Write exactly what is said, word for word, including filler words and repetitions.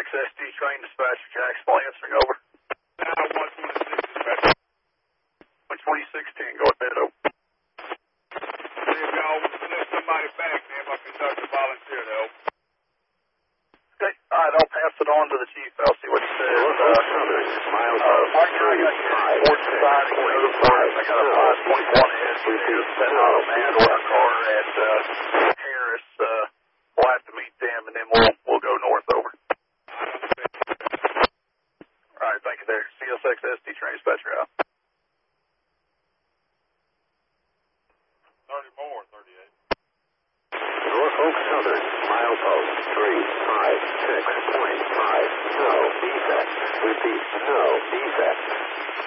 S D train dispatcher, Jackson answering over. Now one twenty-six dispatcher. one twenty-six ten, go ahead, over. See if y'all want to send somebody back, man, my conductor volunteer to help. Okay, all right, I'll pass it on to the chief. I'll see what he says. Norfolk Uh, Southern, miles uh, out, Mark, I three, got you five, Ford six, Society, point, for five, I got a no, five twenty-one in. repeat, Set no, out a man or a car at uh, Harris. Uh, we'll have to meet them, and then we'll we'll go north over. All right, thank you there. C S X S D train dispatcher out. thirty more, thirty-eight. Norfolk Southern, milepost three five six point five, no defect. Repeat, no defect.